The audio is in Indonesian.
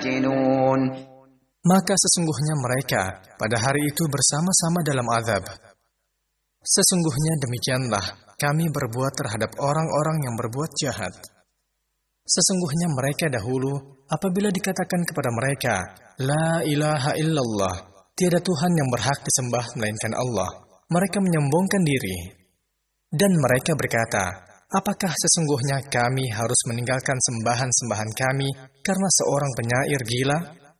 يفتنون. Maka sesungguhnya mereka pada hari itu bersama-sama dalam azab. Sesungguhnya demikianlah kami berbuat terhadap orang-orang yang berbuat jahat. Sesungguhnya mereka dahulu apabila dikatakan kepada mereka, La ilaha illallah, tiada Tuhan yang berhak disembah melainkan Allah, mereka menyombongkan diri. Dan mereka berkata, apakah sesungguhnya kami harus meninggalkan sembahan-sembahan kami karena seorang penyair gila?